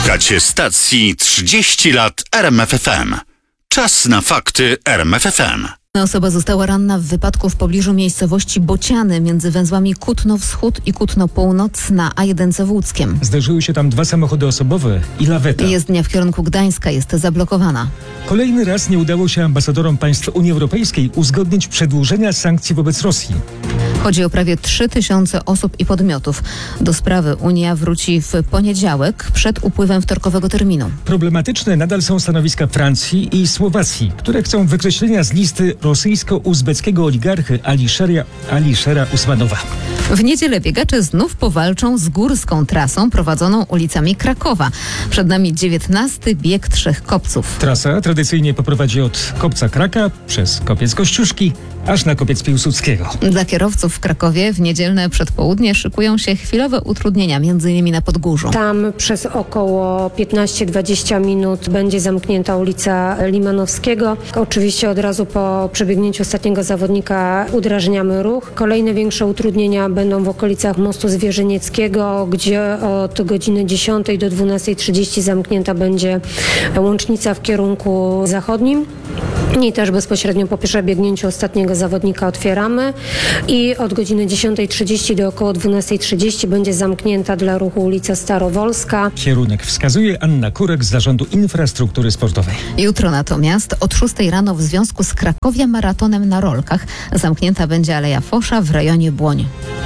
Słuchacie stacji 30 lat RMFFM. Czas na fakty RMFFM. Osoba została ranna w wypadku w pobliżu miejscowości Bociany między węzłami Kutno Wschód i Kutno Północ na A1 w Łódzkiem. Zdarzyły się tam 2 samochody osobowe i laweta. Jezdnia w kierunku Gdańska jest zablokowana. Kolejny raz nie udało się ambasadorom państw Unii Europejskiej uzgodnić przedłużenia sankcji wobec Rosji. Chodzi o prawie 3000 osób i podmiotów. Do sprawy Unia wróci w poniedziałek przed upływem wtorkowego terminu. Problematyczne nadal są stanowiska Francji i Słowacji, które chcą wykreślenia z listy rosyjsko-uzbeckiego oligarchy Aliszera Usmanowa. W niedzielę biegacze znów powalczą z górską trasą prowadzoną ulicami Krakowa. Przed nami 19. bieg 3 kopców. Trasa tradycyjnie poprowadzi od Kopca Kraka przez Kopiec Kościuszki aż na Kopiec Piłsudskiego. Dla kierowców w Krakowie w niedzielne przedpołudnie szykują się chwilowe utrudnienia, m.in. na Podgórzu. Tam przez około 15-20 minut będzie zamknięta ulica Limanowskiego. Oczywiście od razu po przebiegnięciu ostatniego zawodnika udrażniamy ruch. Kolejne większe utrudnienia będą w okolicach mostu Zwierzynieckiego, gdzie od godziny 10 do 12:30 zamknięta będzie łącznica w kierunku zachodnim. I też bezpośrednio po przebiegnięciu ostatniego zawodnika otwieramy i od godziny 10:30 do około 12:30 będzie zamknięta dla ruchu ulica Starowolska. Kierunek wskazuje Anna Kurek z Zarządu Infrastruktury Sportowej. Jutro natomiast od 6 rano w związku z Krakowia maratonem na rolkach zamknięta będzie Aleja Fosza w rejonie Błoń.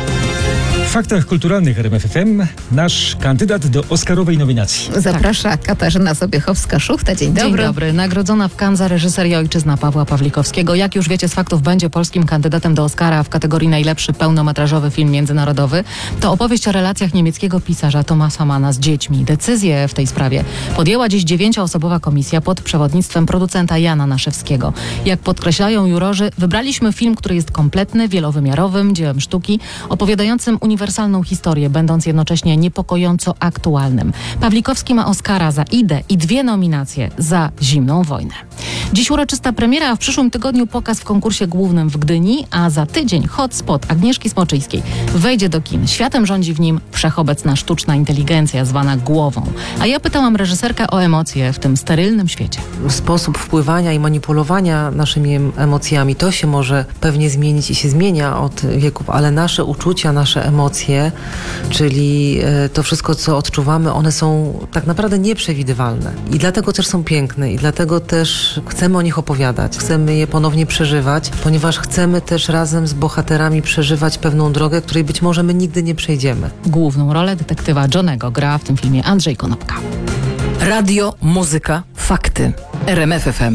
W faktach kulturalnych RMFFM nasz kandydat do Oscarowej nominacji. Zaprasza Katarzyna Sobiechowska-Szuchta. Dzień dobry. Dzień dobry. Nagrodzona w Cannes za reżyserię Ojczyzna Pawła Pawlikowskiego. Jak już wiecie z faktów, będzie polskim kandydatem do Oscara w kategorii najlepszy pełnometrażowy film międzynarodowy. To opowieść o relacjach niemieckiego pisarza Thomasa Manna z dziećmi. Decyzję w tej sprawie podjęła dziś 9-osobowa komisja pod przewodnictwem producenta Jana Naszewskiego. Jak podkreślają jurorzy, wybraliśmy film, który jest kompletny, wielowymiarowym dziełem sztuki, opowiadającym uniwersalną historię, będąc jednocześnie niepokojąco aktualnym. Pawlikowski ma Oscara za Idę i 2 nominacje za Zimną wojnę. Dziś uroczysta premiera, a w przyszłym tygodniu pokaz w konkursie głównym w Gdyni, a za tydzień hotspot Agnieszki Smoczyńskiej wejdzie do kin. Światem rządzi w nim wszechobecna sztuczna inteligencja zwana głową. A ja pytałam reżyserkę o emocje w tym sterylnym świecie. Sposób wpływania i manipulowania naszymi emocjami, to się może pewnie zmienić i się zmienia od wieków, ale nasze uczucia, nasze emocje, czyli to wszystko, co odczuwamy, one są tak naprawdę nieprzewidywalne. I dlatego też są piękne i dlatego też chcemy o nich opowiadać. Chcemy je ponownie przeżywać, ponieważ chcemy też razem z bohaterami przeżywać pewną drogę, której być może my nigdy nie przejdziemy. Główną rolę detektywa Johnego gra w tym filmie Andrzej Konopka. Radio, muzyka, fakty. RMFFM.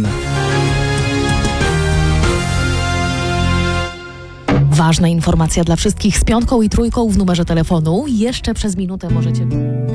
Ważna informacja dla wszystkich z 5 i 3 w numerze telefonu. Jeszcze przez minutę możecie...